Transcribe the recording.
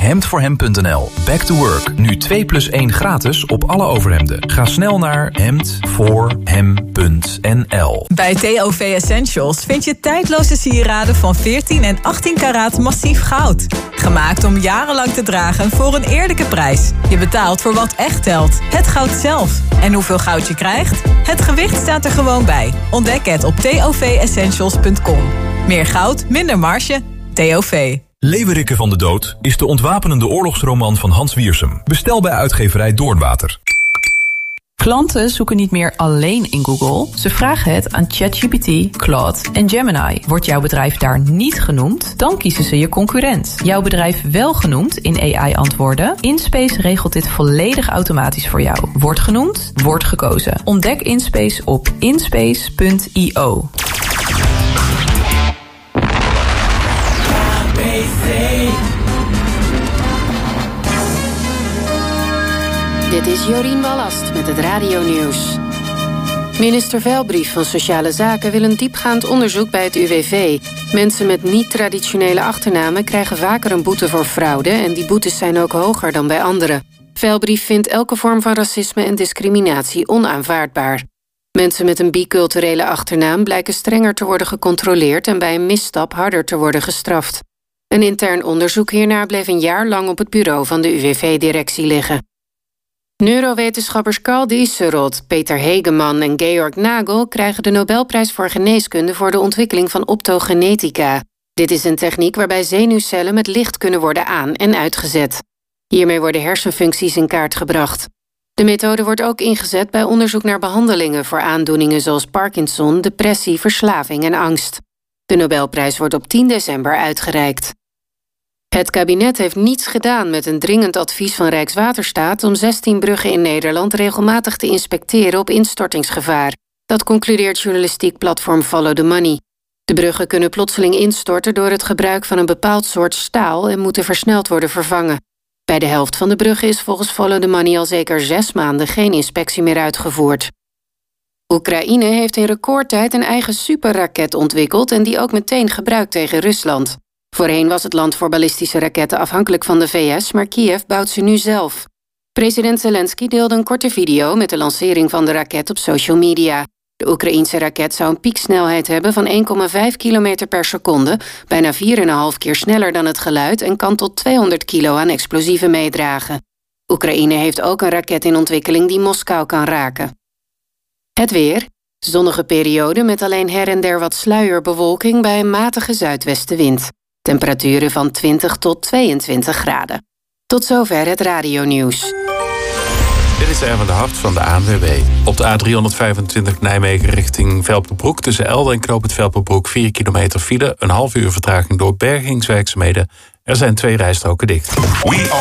hemdvoorhem.nl. Back to work. Nu 2+1 gratis op alle overhemden. Ga snel naar hemdvoorhem.nl. Bij TOV Essentials vind je tijdloze sieraden van 14 en 18 karaat massief goud. Gemaakt om jarenlang te dragen voor een eerlijke prijs. Je betaalt voor wat echt telt. Het goud zelf. En hoeveel goud je krijgt? Het gewicht staat er gewoon bij. Ontdek het op tovessentials.com. Meer goud, minder marge. TOV. Leeuwerikke van de Dood is de ontwapenende oorlogsroman van Hans Wiersum. Bestel bij uitgeverij Doornwater. Klanten zoeken niet meer alleen in Google. Ze vragen het aan ChatGPT, Claude en Gemini. Wordt jouw bedrijf daar niet genoemd, dan kiezen ze je concurrent. Jouw bedrijf wel genoemd in AI-antwoorden? InSpace regelt dit volledig automatisch voor jou. Wordt genoemd, wordt gekozen. Ontdek InSpace op inspace.io. Dit is Jorien Wallast met het Radio-nieuws. Minister Velbrief van Sociale Zaken wil een diepgaand onderzoek bij het UWV. Mensen met niet-traditionele achternamen krijgen vaker een boete voor fraude en die boetes zijn ook hoger dan bij anderen. Velbrief vindt elke vorm van racisme en discriminatie onaanvaardbaar. Mensen met een biculturele achternaam blijken strenger te worden gecontroleerd en bij een misstap harder te worden gestraft. Een intern onderzoek hiernaar bleef een jaar lang op het bureau van de UWV-directie liggen. Neurowetenschappers Carl Dieselrod, Peter Hegeman en Georg Nagel krijgen de Nobelprijs voor geneeskunde voor de ontwikkeling van optogenetica. Dit is een techniek waarbij zenuwcellen met licht kunnen worden aan- en uitgezet. Hiermee worden hersenfuncties in kaart gebracht. De methode wordt ook ingezet bij onderzoek naar behandelingen voor aandoeningen zoals Parkinson, depressie, verslaving en angst. De Nobelprijs wordt op 10 december uitgereikt. Het kabinet heeft niets gedaan met een dringend advies van Rijkswaterstaat om 16 bruggen in Nederland regelmatig te inspecteren op instortingsgevaar. Dat concludeert journalistiek platform Follow the Money. De bruggen kunnen plotseling instorten door het gebruik van een bepaald soort staal en moeten versneld worden vervangen. Bij de helft van de bruggen is volgens Follow the Money al zeker 6 maanden geen inspectie meer uitgevoerd. Oekraïne heeft in recordtijd een eigen superraket ontwikkeld en die ook meteen gebruikt tegen Rusland. Voorheen was het land voor ballistische raketten afhankelijk van de VS, maar Kiev bouwt ze nu zelf. President Zelensky deelde een korte video met de lancering van de raket op social media. De Oekraïense raket zou een pieksnelheid hebben van 1,5 km per seconde, bijna 4,5 keer sneller dan het geluid en kan tot 200 kilo aan explosieven meedragen. Oekraïne heeft ook een raket in ontwikkeling die Moskou kan raken. Het weer. Zonnige periode met alleen her en der wat sluierbewolking bij een matige zuidwestenwind. Temperaturen van 20 tot 22 graden. Tot zover het Radio-nieuws. Dit is Erwin de Hart van de ANWB. Op de A325 Nijmegen richting Velperbroek tussen Elden en Knoop het Velperbroek 4 kilometer file. Een half uur vertraging door bergingswerkzaamheden. Er zijn 2 rijstroken dicht.